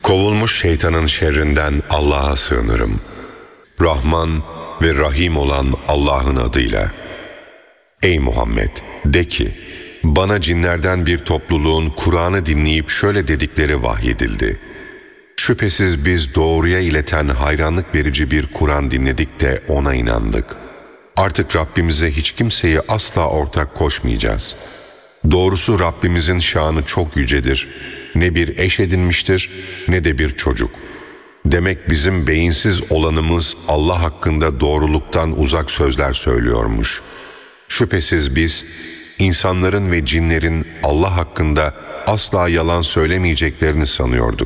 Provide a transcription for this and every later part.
Kovulmuş şeytanın şerrinden Allah'a sığınırım. Rahman ve Rahim olan Allah'ın adıyla. Ey Muhammed! De ki, bana cinlerden bir topluluğun Kur'an'ı dinleyip şöyle dedikleri vahyedildi. Şüphesiz biz doğruya ileten hayranlık verici bir Kur'an dinledik de ona inandık. Artık Rabbimize hiç kimseyi asla ortak koşmayacağız. Doğrusu Rabbimizin şanı çok yücedir. Ne bir eş edinmiştir ne de bir çocuk. Demek bizim beyinsiz olanımız Allah hakkında doğruluktan uzak sözler söylüyormuş. Şüphesiz biz insanların ve cinlerin Allah hakkında asla yalan söylemeyeceklerini sanıyorduk.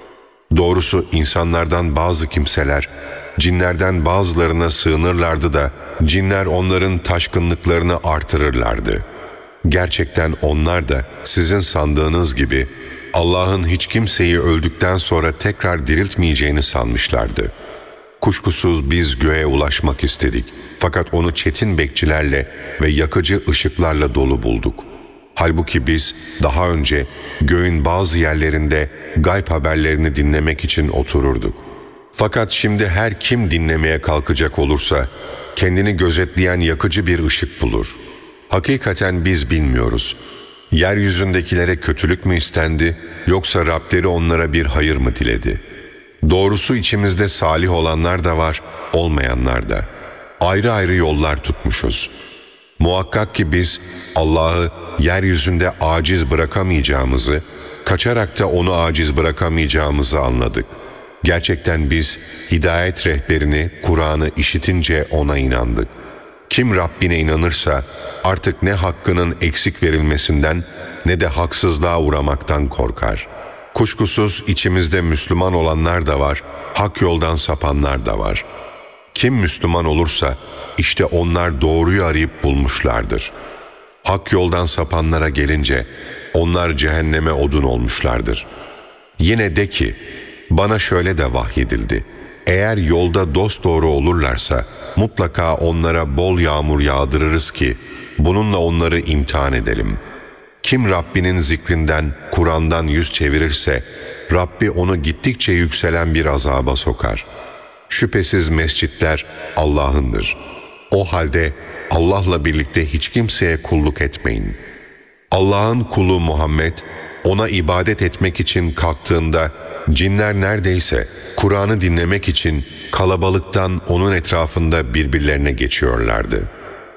Doğrusu insanlardan bazı kimseler cinlerden bazılarına sığınırlardı da cinler onların taşkınlıklarını artırırlardı. Gerçekten onlar da sizin sandığınız gibi Allah'ın hiç kimseyi öldükten sonra tekrar diriltmeyeceğini sanmışlardı. Kuşkusuz biz göğe ulaşmak istedik. Fakat onu çetin bekçilerle ve yakıcı ışıklarla dolu bulduk. Halbuki biz daha önce göğün bazı yerlerinde gayb haberlerini dinlemek için otururduk. Fakat şimdi her kim dinlemeye kalkacak olursa kendini gözetleyen yakıcı bir ışık bulur. Hakikaten biz bilmiyoruz. Yeryüzündekilere kötülük mü istendi yoksa Rableri onlara bir hayır mı diledi? Doğrusu içimizde salih olanlar da var, olmayanlar da. Ayrı ayrı yollar tutmuşuz. Muhakkak ki biz Allah'ı yeryüzünde aciz bırakamayacağımızı, kaçarak da onu aciz bırakamayacağımızı anladık. Gerçekten biz hidayet rehberini, Kur'an'ı işitince ona inandık. Kim Rabbine inanırsa artık ne hakkının eksik verilmesinden ne de haksızlığa uğramaktan korkar. Kuşkusuz içimizde Müslüman olanlar da var, hak yoldan sapanlar da var. Kim Müslüman olursa işte onlar doğruyu arayıp bulmuşlardır. Hak yoldan sapanlara gelince onlar cehenneme odun olmuşlardır. Yine de ki bana şöyle de vahyedildi. Eğer yolda dosdoğru olurlarsa mutlaka onlara bol yağmur yağdırırız ki bununla onları imtihan edelim. Kim Rabbinin zikrinden, Kur'an'dan yüz çevirirse Rabbi onu gittikçe yükselen bir azaba sokar. Şüphesiz mescitler Allah'ındır. O halde Allah'la birlikte hiç kimseye kulluk etmeyin. Allah'ın kulu Muhammed ona ibadet etmek için kalktığında cinler neredeyse Kur'an'ı dinlemek için kalabalıktan onun etrafında birbirlerine geçiyorlardı.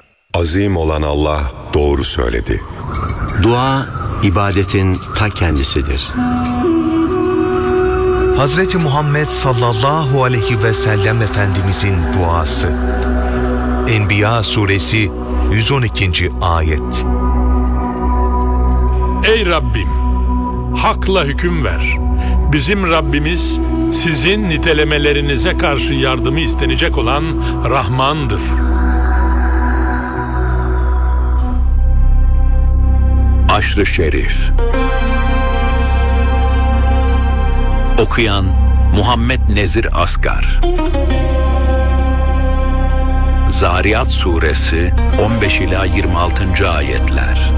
Azim olan Allah doğru söyledi. Dua, ibadetin ta kendisidir. Hazreti Muhammed sallallahu aleyhi ve sellem Efendimizin duası. Enbiya suresi 112. ayet. Ey Rabbim! Hakla hüküm ver. Bizim Rabbimiz sizin nitelemelerinize karşı yardımı istenecek olan Rahmandır. Aşr-ı Şerif. Okuyan Muhammed Nezir Asgar. Zariyat suresi 15 ila 26. ayetler.